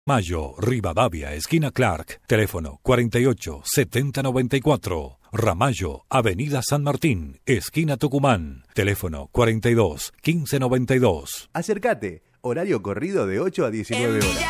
Mayo, Rivadavia, esquina Clark, teléfono 48 70 94. Ramallo, Avenida San Martín, esquina Tucumán, teléfono 42 15 92. Acércate, horario corrido de 8 a 19 horas.